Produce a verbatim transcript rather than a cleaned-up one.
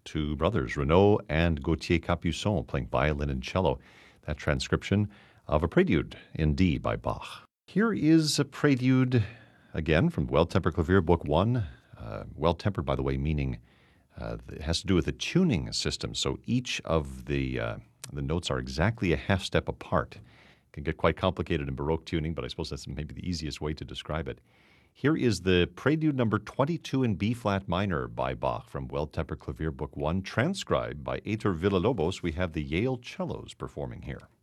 two brothers, Renaud and Gauthier Capuçon, playing violin and cello. That transcription of a prelude in D by Bach. Here is a prelude, again, from Well-Tempered Clavier, Book One. Uh, well-tempered, by the way, meaning uh, it has to do with the tuning system. So each of the uh, the notes are exactly a half step apart. It can get quite complicated in Baroque tuning, but I suppose that's maybe the easiest way to describe it. Here is the Prelude number twenty-two in B-flat minor by Bach from Well-Tempered Clavier, Book One, transcribed by Heitor Villa-Lobos. We have the Yale cellos performing here.